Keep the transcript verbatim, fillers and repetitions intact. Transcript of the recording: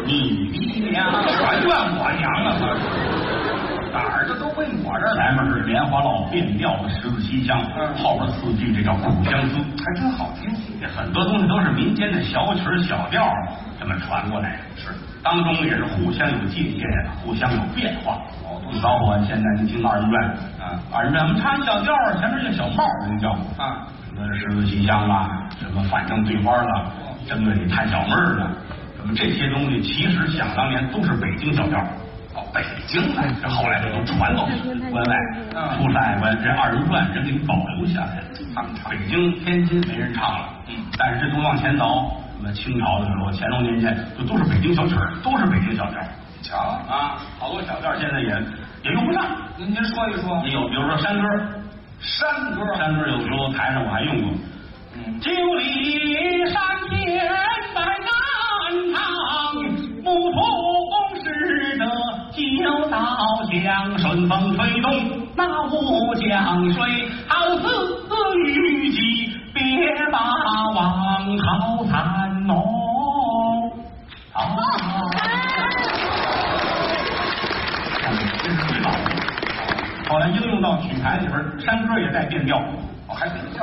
你娘，全怨我娘啊！哪儿这都奔我这儿来嘛？是莲花落变调的十字西厢，嗯，后边四句这叫苦相思，还真好听。很多东西都是民间的小曲小调这么传过来的，是当中也是互相有借鉴，互相有变化。哦，你包括现在您听二人转啊，二人转我们唱一小调，前面叫小帽，那叫啊，什么十字西厢啦，什么反正对花啦，针对你探小妹儿啦，什么这些东西，其实想当年都是北京小调。哦，北京呢，这后来这都传到关外，出了爱关，这二人转人给你保留下来了。北京、天津没人唱了，嗯，但是这都往前倒，什么清朝的时候、乾隆年间，就都是北京小曲儿，都是北京小调。瞧啊，好多小调现在也也用不上。您您说一说，也有，比如说山歌，山歌，山歌有时候台上我还用过。嗯，九里山前在南塘，牧童使得九道江，顺风吹动那乌江水，好似虞姬别把王好惨浓。好，这是最早的。后来应用到曲牌里边，山歌也带变调，哦，还变调。